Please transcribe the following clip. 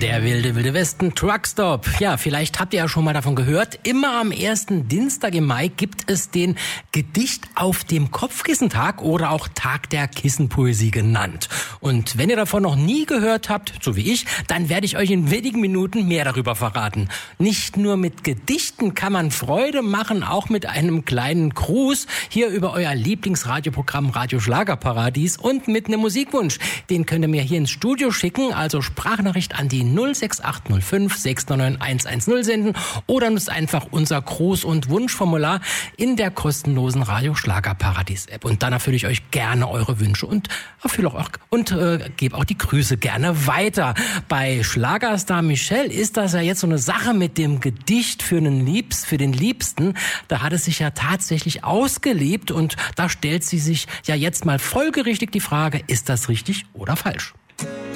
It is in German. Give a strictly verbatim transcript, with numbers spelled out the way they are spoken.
Der wilde, wilde Westen Truckstop. Ja, vielleicht habt ihr ja schon mal davon gehört. Immer am ersten Dienstag im Mai gibt es den Gedicht auf dem Kopfkissentag oder auch Tag der Kissenpoesie genannt. Und wenn ihr davon noch nie gehört habt, so wie ich, dann werde ich euch in wenigen Minuten mehr darüber verraten. Nicht nur mit Gedichten kann man Freude machen, auch mit einem kleinen Gruß hier über euer Lieblingsradioprogramm Radio Schlagerparadies und mit einem Musikwunsch. Den könnt ihr mir hier ins Studio schicken, also Sprachnachricht an die null sechs acht null fünf sechs neun neun eins eins null senden oder nutzt einfach unser Gruß- und Wunschformular in der kostenlosen Radio Schlagerparadies App. Und dann erfülle ich euch gerne eure Wünsche und erfülle auch und äh, gebe auch die Grüße gerne weiter. Bei Schlagerstar Michelle ist das ja jetzt so eine Sache mit dem Gedicht für den Liebs, für den Liebsten. Da hat es sich ja tatsächlich ausgelebt und da stellt sie sich ja jetzt mal folgerichtig die Frage, ist das richtig oder falsch?